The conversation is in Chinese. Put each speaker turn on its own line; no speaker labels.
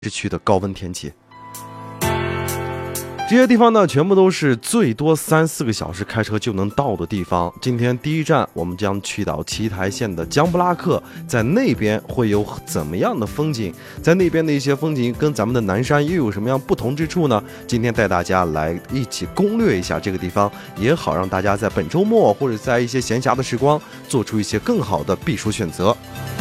市区的高温天气。这些地方呢，全部都是最多3-4个小时开车就能到的地方。今天第一站，我们将去到奇台县的江布拉克，在那边会有怎么样的风景？在那边的一些风景跟咱们的南山又有什么样不同之处呢？今天带大家来一起攻略一下这个地方，也好让大家在本周末或者在一些闲暇的时光，做出一些更好的避暑选择。